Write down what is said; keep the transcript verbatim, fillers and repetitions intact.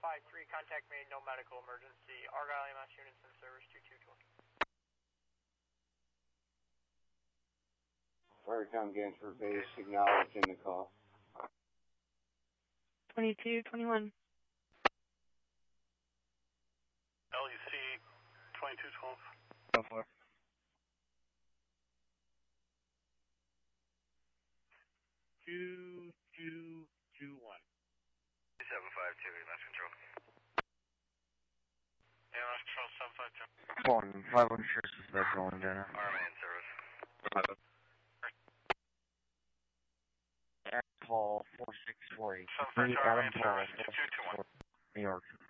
five three, contact made, no medical emergency. Argyle E M S units in service, two two two. Firetown Gansford base, acknowledging the call. twenty-two twenty-one. L E C twenty-two twelve. Go for it. Two two two one. seven five two, E M S control. E M S control seven five two. One, five one six is that going down. R M A in service. Adam Paul, four six four eight. seven five two, R M A in service, two two two one. New York.